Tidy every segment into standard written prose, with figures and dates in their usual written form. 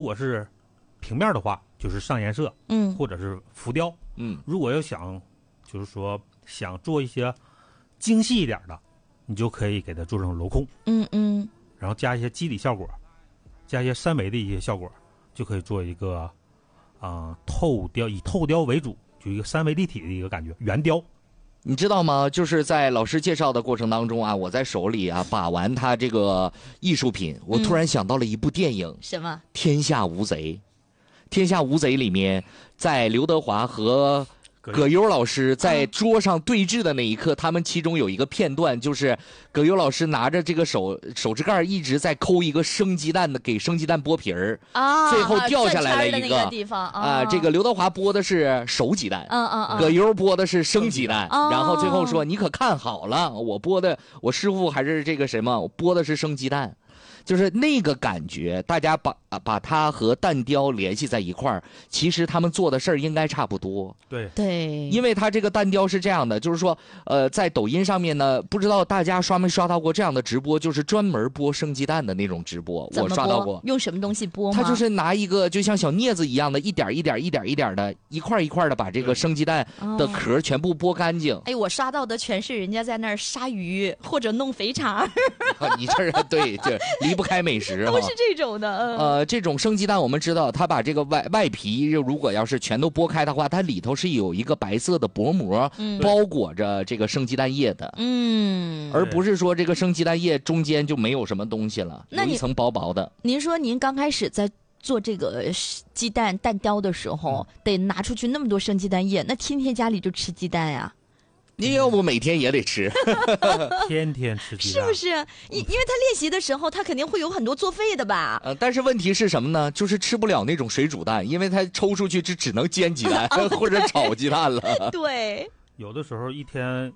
果是平面的话，就是上颜色，或者是浮雕，如果要想就是说想做一些精细一点的，你就可以给它做成镂空，然后加一些肌理效果，加一些三维的一些效果，就可以做一个透雕，以透雕为主，就一个三维立体的一个感觉，圆雕。 你知道吗？就是在老师介绍的过程当中啊，我在手里啊把玩他这个艺术品，我突然想到了一部电影， 什么？ 天下无贼。天下无贼里面，在刘德华和葛优老师在桌上对峙的那一刻，他们其中有一个片段，就是葛优老师拿着这个手指盖一直在抠一个生鸡蛋的，给生鸡蛋剥皮儿最后掉下来了一个地方这个刘德华剥的是熟鸡蛋，葛优剥的是生鸡蛋，然后最后说你可看好了，我师傅还是这个什么，我剥的是生鸡蛋。就是那个感觉，大家把它和蛋雕联系在一块儿，其实他们做的事儿应该差不多。 对， 因为它这个蛋雕是这样的，就是说，在抖音上面呢，不知道大家刷没刷到过这样的直播，就是专门剥生鸡蛋的那种直播，我刷到过。 用什么东西剥吗？ 他就是拿一个就像小镊子一样的，一点一点的，一块一块的把这个生鸡蛋的壳全部剥干净。 哎，我刷到的全是人家在那儿杀鱼或者弄肥肠。 你这对，离不开美食， 都是这种的。 这种生鸡蛋我们知道，它把这个外皮如果要是全都剥开的话，它里头是有一个白色的薄膜包裹着这个生鸡蛋液的，而不是说这个生鸡蛋液中间就没有什么东西了，有一层薄薄的。 您说您刚开始在做这个鸡蛋蛋雕的时候，得拿出去那么多生鸡蛋液，那天天家里就吃鸡蛋呀？ 你要不每天也得吃， 天天吃鸡蛋， 是不是？因为他练习的时候，他肯定会有很多作废的吧？ 但是问题是什么呢？就是吃不了那种水煮蛋，因为他抽出去只能煎鸡蛋或者炒鸡蛋了。 对， 有的时候一天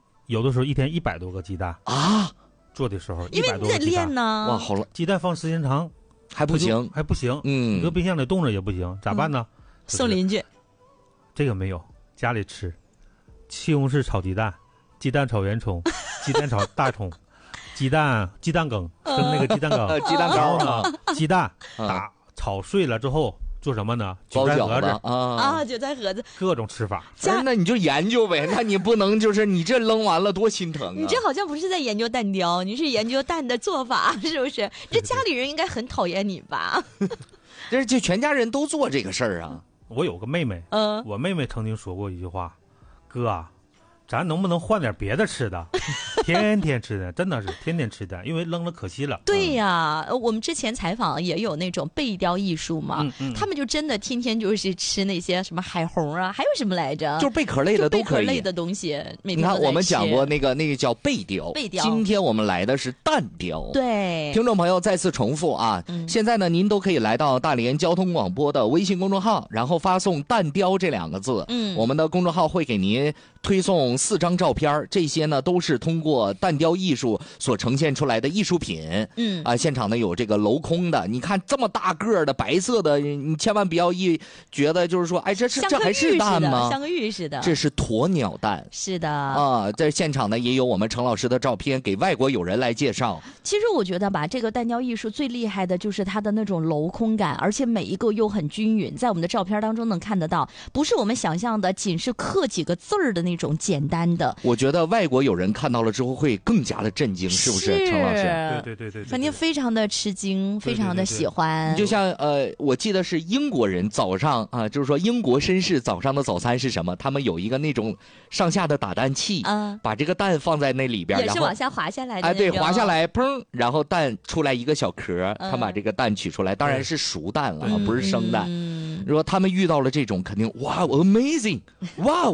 100多个鸡蛋啊，做的时候因为你得练呢。 哇，好了， 鸡蛋放时间长还不行， 你搁冰箱里冻着也不行，咋办呢？ 送邻居。 这个没有，家里吃。西红柿炒鸡蛋，鸡蛋炒圆葱，鸡蛋炒大葱，鸡蛋羹跟那个鸡蛋羹， 鸡蛋糕呢，鸡蛋炒碎了之后做什么呢？韭菜盒子韭菜盒子， 各种吃法。 那你就研究呗，那你不能就是你这扔完了多心疼啊！ 你这好像不是在研究蛋雕，你是研究蛋的做法，是不是？这家里人应该很讨厌你吧？ 就全家人都做这个事儿啊。 我有个妹妹，我妹妹曾经说过一句话。哥啊，咱能不能换点别的吃的？天天吃的，真的是天天吃的，因为扔了可惜了。 对呀，我们之前采访也有那种背雕艺术嘛，他们就真的天天就是吃那些什么海虹啊，还有什么来着？ 就是贝壳类的都可以。 贝壳类的东西，每天你看我们讲过那个叫背雕，今天我们来的是蛋雕。 对， 听众朋友再次重复啊，现在呢您都可以来到大连交通广播的微信公众号，然后发送蛋雕这2个字，我们的公众号会给您推送4张照片，这些呢都是通过蛋雕艺术所呈现出来的艺术品。现场呢有这个镂空的，你看这么大个的白色的，你千万不要觉得就是说，哎，这还是蛋吗？ 像个玉似的， 这是鸵鸟蛋。 是的在现场呢也有我们程老师的照片，给外国友人来介绍。 其实我觉得吧，这个蛋雕艺术最厉害的就是它的那种镂空感，而且每一个又很均匀，在我们的照片当中能看得到，不是我们想象的仅是刻几个字儿的那种简单的。 我觉得外国友人看到了之后会更加的震惊，是不是程老师？ 对， 肯定非常的吃惊，非常的喜欢。 你就像我记得是英国人早上啊，就是说英国绅士早上的早餐是什么？他们有一个那种上下的打蛋器，把这个蛋放在那里边， 也是往下滑下来的。 对，滑下来，砰，然后蛋出来一个小壳，他把这个蛋取出来，当然是熟蛋了，不是生蛋。如果他们遇到了这种，肯定哇 ，amazing， 哇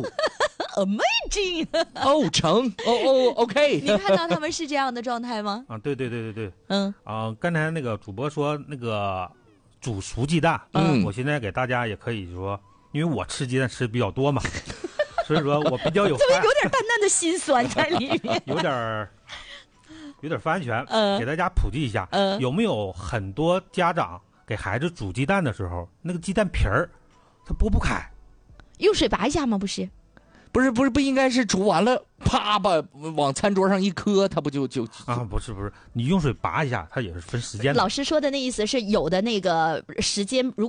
，amazing， 成，OK。 你看到他们是这样的状态吗？ 对，刚才那个主播说那个煮熟鸡蛋，我现在给大家也可以说，因为我吃鸡蛋吃的比较多嘛，所以说我比较有怎么有点淡淡的心酸在里面， 有点不安全，给大家普及一下，有没有很多家长给孩子煮鸡蛋的时候，那个鸡蛋皮儿它剥不开， 用水拔一下吗？ 不应该是煮完了啪把往餐桌上一磕，它不就不是，你用水拔一下，它也是分时间的。 老师说的那意思是有的那个时间如